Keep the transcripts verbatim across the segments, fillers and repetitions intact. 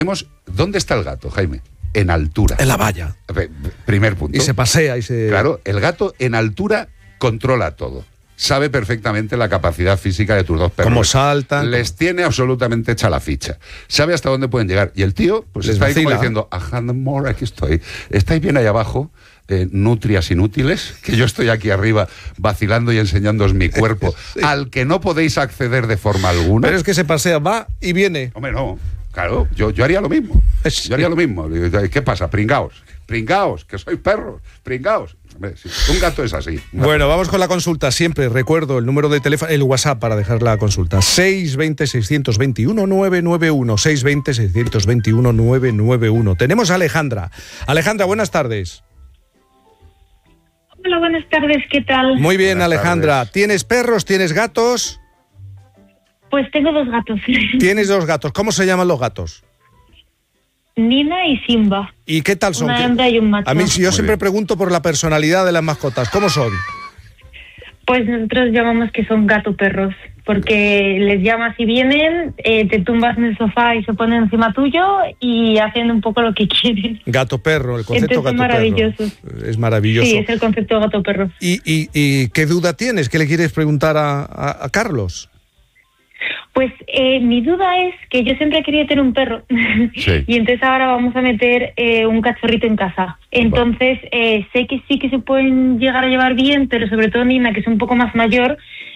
¿Dónde está el gato, Jaime? En altura. En la valla. Primer punto. Y se pasea y se... Claro, el gato en altura controla todo. Sabe perfectamente la capacidad física de tus dos perros. Cómo saltan. Les tiene absolutamente hecha la ficha. Sabe hasta dónde pueden llegar. Y el tío, pues Les está ahí vacila. como diciendo, ajá, more, aquí estoy. Estáis bien ahí abajo, eh, nutrias inútiles, que yo estoy aquí arriba vacilando y enseñándoos mi cuerpo, sí. al que no podéis acceder de forma alguna. Pero es que se pasea, va y viene. Hombre, no. Claro, yo, yo haría lo mismo. Sí. Yo haría lo mismo. ¿Qué pasa? Pringaos. Pringaos, que sois perros. Pringaos. Hombre, sí. Un gato es así. Bueno, vamos con la consulta. Siempre recuerdo el número de teléfono, el WhatsApp para dejar la consulta. seis dos cero, seis dos uno, nueve nueve uno. seis dos cero, seis dos uno, nueve nueve uno. Tenemos a Alejandra. Alejandra, buenas tardes. Hola, buenas tardes. ¿Qué tal? Muy bien, Buenas Alejandra. tardes. ¿Tienes perros? ¿Tienes gatos? Pues tengo dos gatos. Tienes dos gatos. ¿Cómo se llaman los gatos? Nina y Simba. ¿Y qué tal son? Una hembra y un macho. A mí yo Muy siempre bien. pregunto por la personalidad de las mascotas. ¿Cómo son? Pues nosotros llamamos que son gato perros, porque les llamas y vienen, eh, te tumbas en el sofá y se ponen encima tuyo y hacen un poco lo que quieren. Gato perro, el concepto Entonces, gato maravillosos. perro. Es maravilloso. Sí, es el concepto de gato perro. ¿Y, y, y qué duda tienes? ¿Qué le quieres preguntar a, a, a Carlos? Pues eh, mi duda es que yo siempre quería tener un perro Sí. y entonces ahora vamos a meter eh, un cachorrito en casa. Entonces eh, sé que sí que se pueden llegar a llevar bien, pero sobre todo Nina, que es un poco más mayor,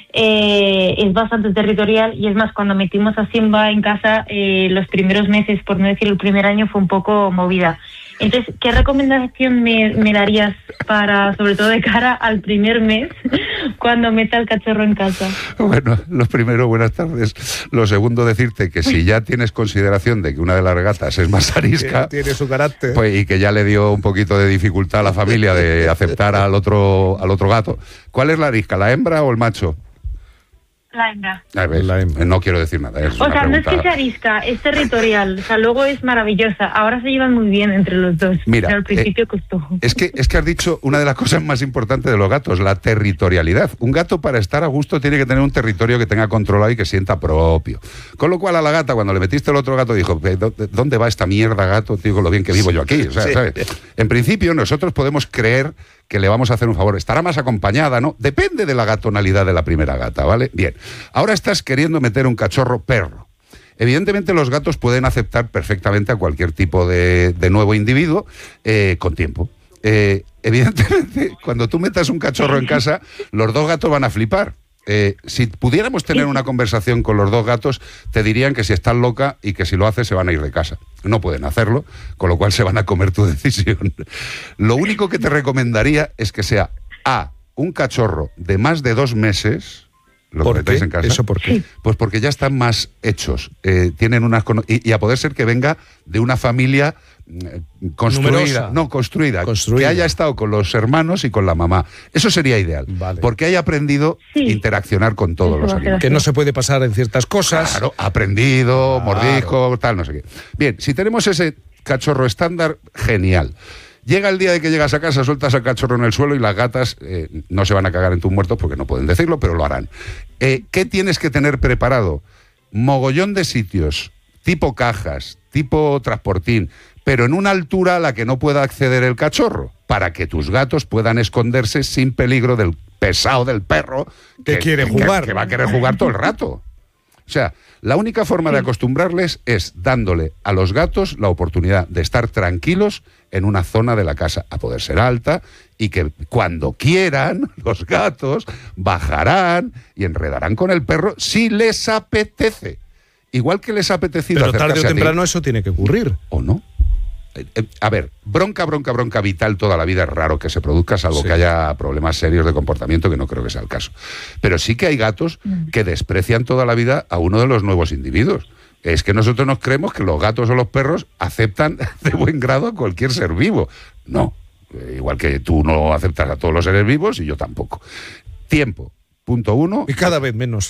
eh, es bastante territorial y es más, cuando metimos a Simba en casa, eh, los primeros meses, por no decir el primer año, fue un poco movida. Entonces, ¿qué recomendación me, me darías para, sobre todo de cara al primer mes, cuando meta el cachorro en casa? Bueno, lo primero, buenas tardes. Lo segundo, decirte que si ya tienes consideración de que una de las gatas es más arisca, Tiene su carácter. pues, y que ya le dio un poquito de dificultad a la familia de aceptar al otro, al otro gato, ¿cuál es la arisca, la hembra o el macho? La hembra. A ver, La hembra. no quiero decir nada. Es O una sea, no es pregunta. que se arisca, es territorial. O sea, luego es maravillosa. Ahora se llevan muy bien entre los dos. Mira, pero al principio eh, costó. Es que, es que has dicho una de las cosas más importantes de los gatos, la territorialidad. Un gato, para estar a gusto, tiene que tener un territorio que tenga controlado y que sienta propio. Con lo cual, a la gata, cuando le metiste el otro gato, dijo, ¿dónde va esta mierda, gato? Te digo lo bien que vivo yo aquí. O sea, Sí. ¿sabes? En principio, nosotros podemos creer que le vamos a hacer un favor. Estará más acompañada, ¿no? Depende de la gatonalidad de la primera gata, ¿vale? Bien. Ahora estás queriendo meter un cachorro perro. Evidentemente los gatos pueden aceptar perfectamente a cualquier tipo de, de nuevo individuo eh, con tiempo. Eh, evidentemente, cuando tú metas un cachorro en casa, los dos gatos van a flipar. Eh, si pudiéramos tener una conversación con los dos gatos, te dirían que si estás loca y que si lo haces se van a ir de casa. No pueden hacerlo, con lo cual se van a comer tu decisión. Lo único que te recomendaría es que sea A, un cachorro de más de dos meses. ¿Lo ¿Por metéis qué? en casa? ¿Eso por qué? Pues porque ya están más hechos. Eh, tienen unas cono- y, y a poder ser que venga de una familia eh, construida. Numerosa. No, construida, Construida. Que haya estado con los hermanos y con la mamá. Eso sería ideal. Vale. Porque haya aprendido a Sí. interaccionar con todos Eso los va a ser animales. Que no se puede pasar en ciertas cosas. Claro, aprendido, Claro. mordisco, tal, no sé qué. Bien, si tenemos ese cachorro estándar, genial. Llega el día de que llegas a casa, sueltas al cachorro en el suelo y las gatas eh, no se van a cagar en tus muertos porque no pueden decirlo, pero lo harán. Eh, ¿Qué tienes que tener preparado? Mogollón de sitios, tipo cajas, tipo transportín, pero en una altura a la que no pueda acceder el cachorro, para que tus gatos puedan esconderse sin peligro del pesado del perro Que quiere jugar. que va a querer jugar todo el rato. O sea, la única forma de acostumbrarles es dándole a los gatos la oportunidad de estar tranquilos en una zona de la casa, a poder ser alta, y que cuando quieran, los gatos bajarán y enredarán con el perro si les apetece. Igual que les ha apetecido Pero tarde o acercarse a ti. temprano eso tiene que ocurrir. ¿O no? Eh, eh, A ver, bronca, bronca, bronca vital toda la vida es raro que se produzca, salvo Sí. que haya problemas serios de comportamiento, que no creo que sea el caso. Pero sí que hay gatos que desprecian toda la vida a uno de los nuevos individuos. Es que nosotros nos creemos que los gatos o los perros aceptan de buen grado a cualquier ser vivo. No, eh, igual que tú no aceptas a todos los seres vivos y yo tampoco. Tiempo. Punto uno. Y cada vez menos.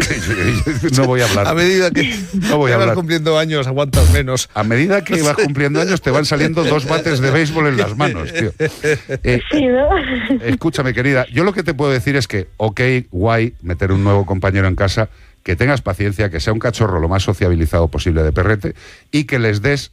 No voy a hablar. A medida que No voy a que vas hablar. cumpliendo años, aguantas menos. A medida que vas cumpliendo años te van saliendo dos bates de béisbol en las manos, tío. Eh, Sí, ¿no? escúchame, querida, yo lo que te puedo decir es que, ok, guay, meter un nuevo compañero en casa, que tengas paciencia, que sea un cachorro lo más sociabilizado posible de perrete y que les des